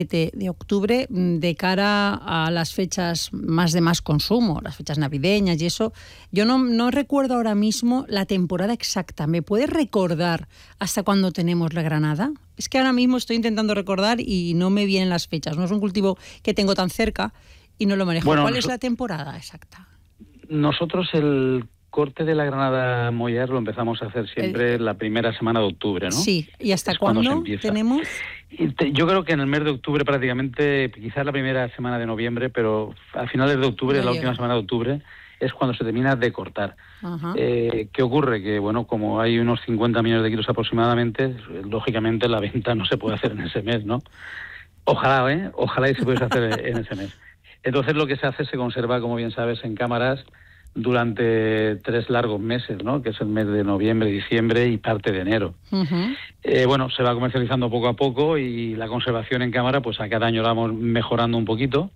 de octubre de cara a las fechas más de más consumo, las fechas navideñas y eso. Yo no recuerdo ahora mismo la temporada exacta. ¿Me puedes recordar hasta cuándo tenemos la granada? Es que ahora mismo estoy intentando recordar y no me vienen las fechas. No es un cultivo que tengo tan cerca y no lo manejo. Bueno, ¿cuál es la temporada exacta? Nosotros el corte de la granada mollar lo empezamos a hacer siempre la primera semana de octubre, ¿no? Sí, ¿y hasta cuándo tenemos? Yo creo que en el mes de octubre prácticamente, quizás la primera semana de noviembre, pero a finales de octubre, la última semana de octubre, es cuando se termina de cortar. ¿Qué ocurre? Que, bueno, como hay unos 50 millones de kilos aproximadamente, lógicamente la venta no se puede hacer en ese mes, ¿no? Ojalá y se pudiese hacer en ese mes. Entonces lo que se hace se conserva, como bien sabes, en cámaras durante 3 largos meses, ¿no? Que es el mes de noviembre, diciembre y parte de enero. Bueno, se va comercializando poco a poco y la conservación en cámara, pues a cada año la vamos mejorando un poquito.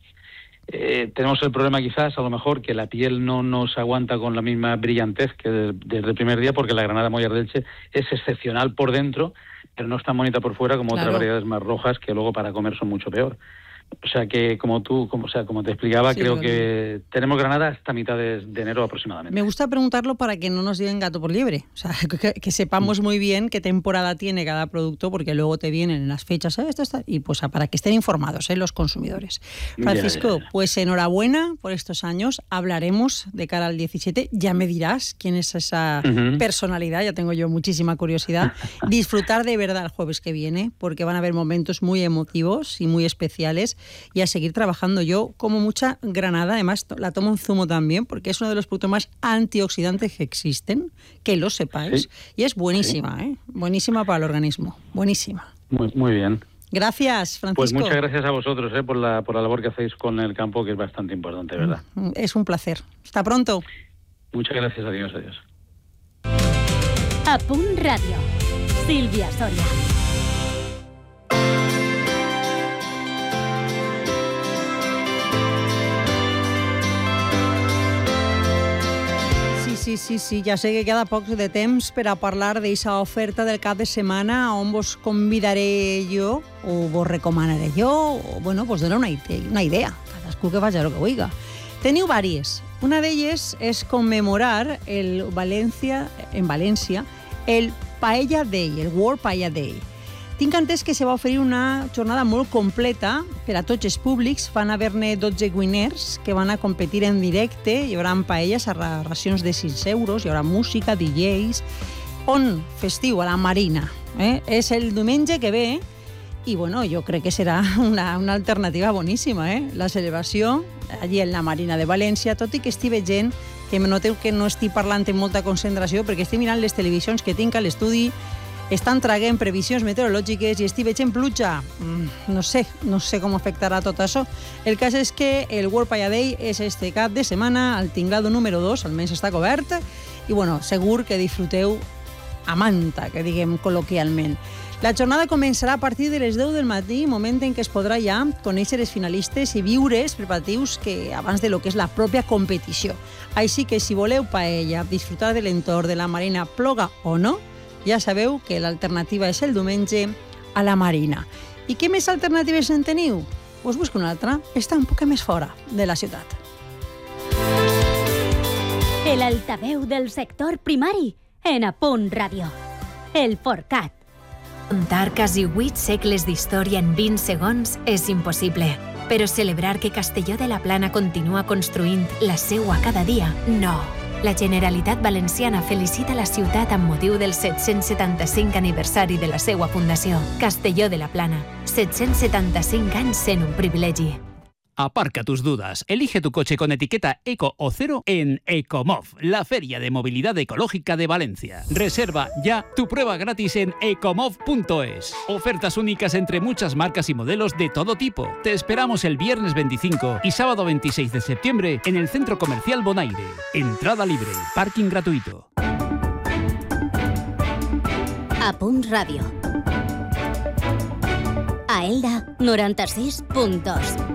Tenemos el problema quizás, a lo mejor, que la piel no nos aguanta con la misma brillantez que desde el primer día, porque la granada mollar de Elche es excepcional por dentro, pero no es tan bonita por fuera como otras variedades más rojas que luego para comer son mucho peor. O sea que, como te explicaba, sí, creo que tenemos granada hasta mitad de enero aproximadamente. Me gusta preguntarlo para que no nos digan gato por liebre. O sea, que sepamos muy bien qué temporada tiene cada producto, porque luego te vienen en las fechas, y pues para que estén informados los consumidores. Francisco, pues enhorabuena por estos años. Hablaremos de cara al 17. Ya me dirás quién es esa personalidad. Ya tengo yo muchísima curiosidad. Disfrutar de verdad el jueves que viene, porque van a haber momentos muy emotivos y muy especiales. Y a seguir trabajando. Yo como mucha granada, además la tomo en zumo también, porque es uno de los productos más antioxidantes que existen, que lo sepáis, sí. Y es buenísima, sí. Buenísima para el organismo, buenísima. Muy bien. Gracias, Francisco. Pues muchas gracias a vosotros por la labor que hacéis con el campo, que es bastante importante, ¿verdad? Es un placer. Hasta pronto. Muchas gracias, adiós. A Punt Radio, Sílvia Soria. Sí, ja sé que queda poc de temps per a parlar d'aquesta oferta del cap de setmana on vos convidaré jo o vos recomanaré jo o, bueno, vos donaré una idea, cadascú que faci el que vulgui. Teniu vàries. Una d'elles és commemorar en València el Paella Day, el World Paella Day. Tinc entès que se va oferir una jornada molt completa per a tots els públics. Van haver-ne 12 winners que van a competir en directe. Hi haurà paelles a racions de 6 euros, hi haurà música, DJs. On? Festiu, a la Marina. És el diumenge que ve i bueno, jo crec que serà una alternativa boníssima. La celebració allí en la Marina de València, tot i que estic veient que me noteu que no estic parlant amb molta concentració perquè estic mirant les televisions que tinc a l'estudi. Estan traguent previsions meteorològiques i estic veient pluja. No sé com afectarà tot això. El cas és que el World Paella Day és este cap de setmana, el tinglado número 2, almenys està cobert, i bueno, segur que disfruteu a manta, que diguem col·loquialment. La jornada començarà a partir de les 10 del matí, moment en què es podrà ja conèixer els finalistes i viure els preparatius que abans de lo que és la pròpia competició. Així que si voleu paella, disfrutar de l'entorn de la Marina, ploga o no, ja sabeu que l'alternativa és el diumenge a la Marina. I què més alternatives en teniu? Us busco una altra. Està un poc més fora de la ciutat. El altaveu del sector primari en A Punt Ràdio. El Forcat. Contar quasi 8 segles d'història en 20 segons és impossible. Però celebrar que Castelló de la Plana continua construint la seua cada dia, no. La Generalitat Valenciana felicita la ciutat amb motiu del 775 aniversari de la seua fundació. Castelló de la Plana, 775 anys sent un privilegi. Aparca tus dudas. Elige tu coche con etiqueta Eco o Cero en Ecomov, la feria de movilidad ecológica de Valencia. Reserva ya tu prueba gratis en ecomov.es. Ofertas únicas entre muchas marcas y modelos de todo tipo. Te esperamos el viernes 25 y sábado 26 de septiembre en el Centro Comercial Bonaire. Entrada libre, parking gratuito. A Punt Ràdio. A Elda, 96.2.